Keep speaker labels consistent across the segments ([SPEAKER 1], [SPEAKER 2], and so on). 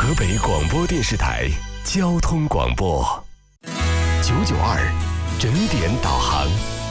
[SPEAKER 1] 河北广播电视台交通广播992整点导航。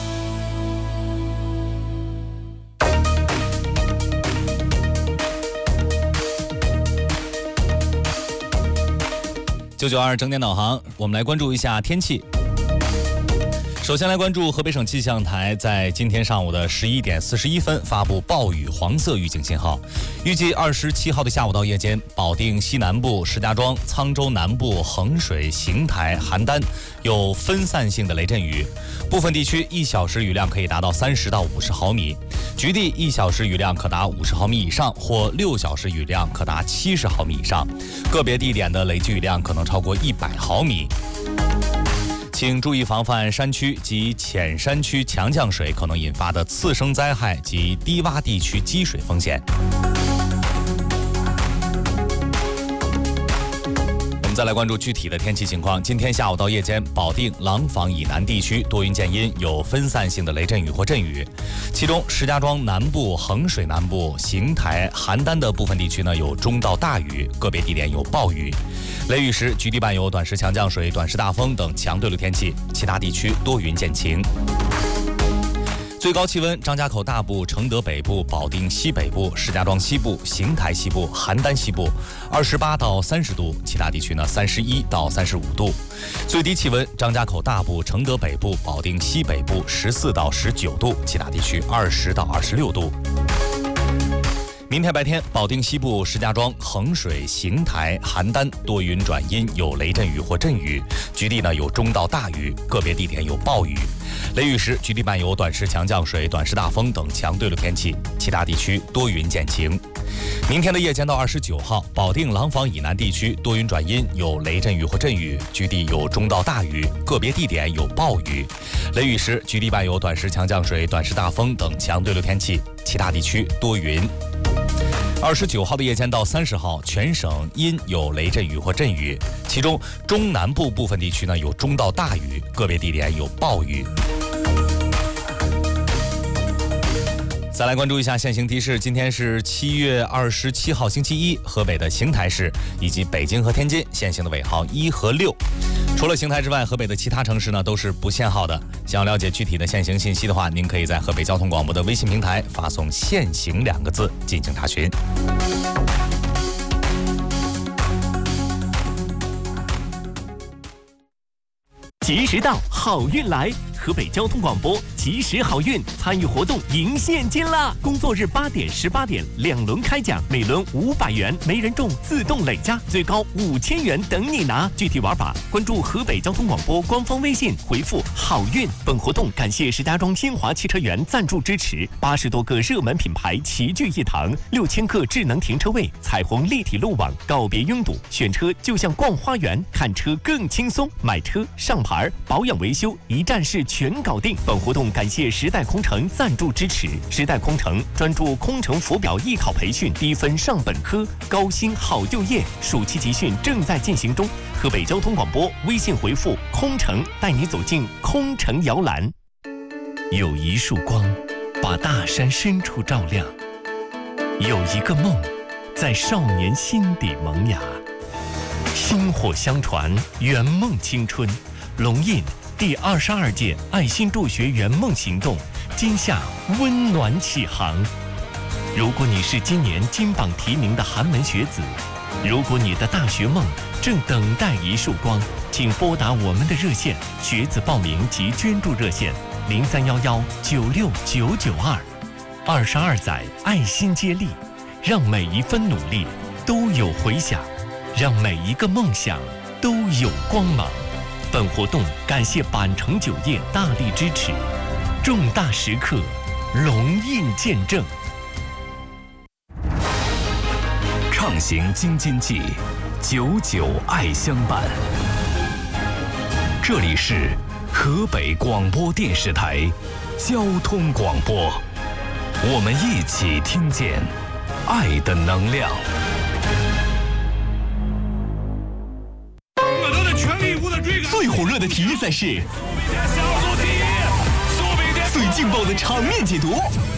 [SPEAKER 2] 992整点导航，我们来关注一下天气。首先来关注河北省气象台在今天上午的11点41分发布暴雨黄色预警信号，预计27号的下午到夜间，保定西南部、石家庄、沧州南部、衡水、邢台、邯郸有分散性的雷阵雨，部分地区1小时雨量可以达到30到50毫米，局地1小时雨量可达50毫米以上，或6小时雨量可达70毫米以上，个别地点的累计雨量可能超过100毫米。请注意防范山区及浅山区强降水可能引发的次生灾害及低洼地区积水风险。我们再来关注具体的天气情况。今天下午到夜间，保定、廊坊以南地区多云见阴，有分散性的雷阵雨或阵雨。其中，石家庄南部、衡水南部、邢台、邯郸的部分地区呢有中到大雨，个别地点有暴雨。雷雨时，局地伴有短时强降水、短时大风等强对流天气，其他地区多云见晴。最高气温：张家口大部、承德北部、保定西北部、石家庄西部、邢台西部、邯郸西部28到30度，其他地区呢31到35度。最低气温：张家口大部、承德北部、保定西北部14到19度，其他地区20到26度。明天白天，保定西部、石家庄、衡水、邢台、邯郸多云转阴，有雷阵雨或阵雨，局地呢有中到大雨，个别地点有暴雨。雷雨时，局地伴有短时强降水、短时大风等强对流天气，其他地区多云见晴。明天的夜间到29号，保定、廊坊以南地区多云转阴，有雷阵雨或阵雨，局地有中到大雨，个别地点有暴雨。雷雨时，局地伴有短时强降水、短时大风等强对流天气，其他地区多云。29号的夜间到30号，全省阴有雷阵雨或阵雨，其中中南部部分地区呢有中到大雨，个别地点有暴雨。再来关注一下现行提示，今天是7月27号星期一，河北的邢台市以及北京和天津现行的尾号1和6。除了邢台之外，河北的其他城市呢都是不限号的。想要了解具体的限行信息的话，您可以在河北交通广播的微信平台发送"限行"2个字进行查询。
[SPEAKER 3] 及时到，好运来！河北交通广播及时好运参与活动赢现金啦！工作日8点、18点2轮开奖，每轮500元，没人中自动累加，最高5000元等你拿。具体玩法，关注河北交通广播官方微信，回复"好运"。本活动感谢石家庄新华汽车园赞助支持，80多个热门品牌齐聚一堂，6000个智能停车位，彩虹立体路网，告别拥堵，选车就像逛花园，看车更轻松，买车上牌保养维修一站式全搞定。本活动感谢时代空乘赞助支持，时代空乘专注空乘浮表艺考培训，低分上本科，高薪好就业，暑期集训正在进行中。河北交通广播微信回复"空乘"，带你走进空乘摇篮。有一束光把大山深处照亮，有一个梦在少年心底萌芽，薪火相传，圆梦青春。龙印第22届爱心助学圆梦行动今夏温暖启航。如果你是今年金榜题名的寒门学子，如果你的大学梦正等待一束光，请拨打我们的热线，学子报名及捐助热线0311969992。22载爱心接力，让每一分努力都有回响，让每一个梦想都有光芒。本活动感谢板城酒业大力支持，重大时刻龙印见证。
[SPEAKER 1] 畅行京津冀，99爱相伴。这里是河北广播电视台交通广播，我们一起听见爱的能量。
[SPEAKER 3] 最火热的体育赛事，最劲爆的场面解读，